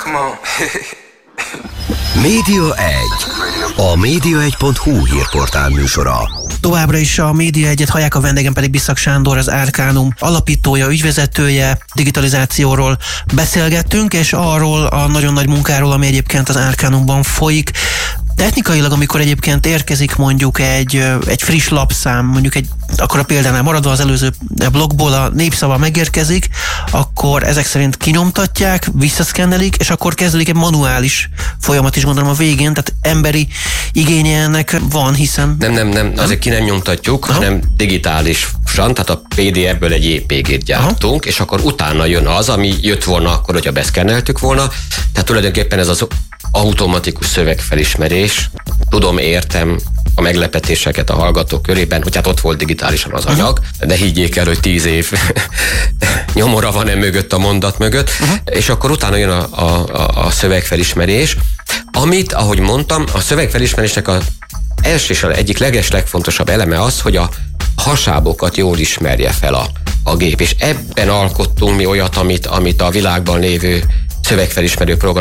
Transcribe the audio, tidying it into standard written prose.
Come on. Média 1. A média1.hu hírportál műsora. Továbbra is a Média 1-et hallják, a vendégem pedig Biszak Sándor, az Arcanum alapítója, ügyvezetője. Digitalizációról beszélgettünk, és arról a nagyon nagy munkáról, ami egyébként az Arcanumban folyik. Technikailag, amikor egyébként érkezik mondjuk egy friss lapszám, mondjuk akkor a példánál maradva az előző blogból a népszava megérkezik, akkor ezek szerint kinyomtatják, visszaszkennelik, és akkor kezdődik egy manuális folyamat is, gondolom, a végén, tehát emberi igénye ennek van, hiszen... Nem, azért ki nem nyomtatjuk, hanem digitálisan, tehát a PDF-ből egy JPG-t gyártunk, és akkor utána jön az, ami jött volna akkor, hogyha beszkenneltük volna. Tehát tulajdonképpen ez az automatikus szövegfelismerés, tudom, értem a meglepetéseket a hallgatók körében, hogy hát ott volt digitálisan az anyag, de higgyék el, hogy 10 év nyomora van mögött a mondat mögött, és akkor utána jön a szövegfelismerés, amit, ahogy mondtam, a szövegfelismerésnek az első és egyik legfontosabb eleme az, hogy a hasábokat jól ismerje fel a gép, és ebben alkottunk mi olyat, amit a világban lévő szövegfelismerő program